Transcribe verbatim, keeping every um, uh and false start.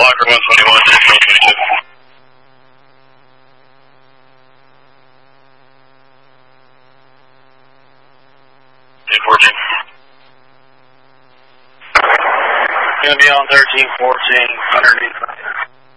Walker one twenty-one, one twenty-two. ten fourteen. Gonna be on thirteen fourteen underneath